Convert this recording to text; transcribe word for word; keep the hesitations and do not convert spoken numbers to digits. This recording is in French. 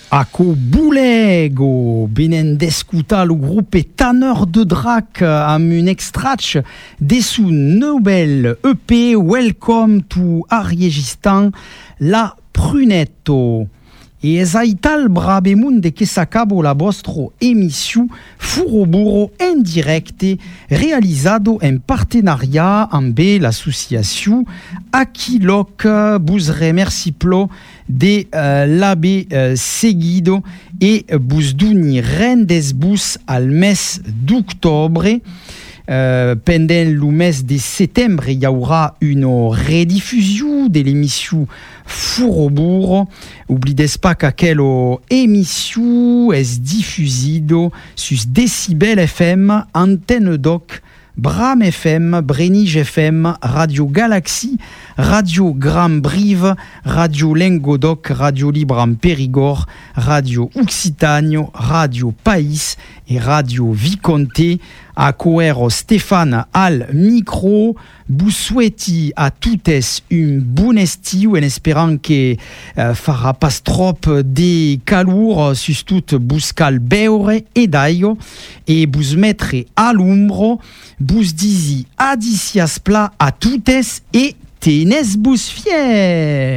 Ako Boulego, benen d'escutar le groupe Tanner de Drac amb un extratch de son nouvel E P Welcome to Ariegistan, La Prunetto. E es aital brabemun de que s'acabo la vostra emission Furoburo en directe realizado en partenariat amb l'association Aquilok. Bus remerciplo de uh, l'abe uh, seguido et bus duni rendes bus al mes d'octobre. Euh, pendant le mes de septembre, il y aura une rediffusion de l'émission Furoburo. Oubliez pas qu'aquelle émission est diffusée sur Decibel F M, Antenne Doc, Bram F M, Brenige F M, Radio Galaxy, Radio Grand Brive, Radio Lengodoc, Radio Libre en Périgord, Radio Occitanie, Radio País et Radio Viconté. A coero Stéphane al micro, vous souhaitez à toutes un bon estiu en espérant que uh, fera pas trop de calor, surtout buscal beure et d'aio, et vous mettre à l'ombre, vous disi adicias pla à toutes et tenez-vous fiers.